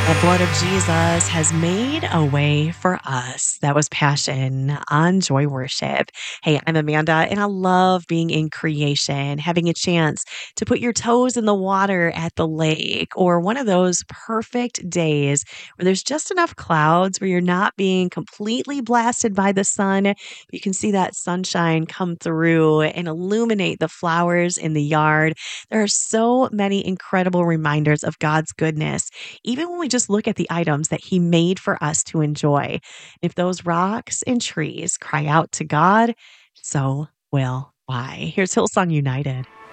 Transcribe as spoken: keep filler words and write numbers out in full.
The blood of Jesus has made a way for us. That was Passion on Joy Worship. Hey, I'm Amanda, and I love being in creation, having a chance to put your toes in the water at the lake, or one of those perfect days where there's just enough clouds where you're not being completely blasted by the sun, but you can see that sunshine come through and illuminate the flowers in the yard. There are so many incredible reminders of God's goodness even when we just look at the items that he made for us to enjoy. If those rocks and trees cry out to God, so will I. Here's Hillsong United.